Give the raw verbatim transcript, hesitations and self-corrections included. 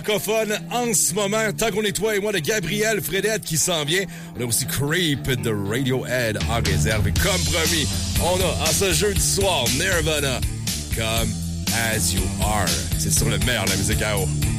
francophone en ce moment, tant qu'on est toi et moi, de Gabriel Fredette qui s'en vient. On a aussi Creep de Radiohead en réserve. Et comme promis, on a en ce jeudi soir Nirvana, Come As You Are. C'est sur le meilleur de la musique à eau.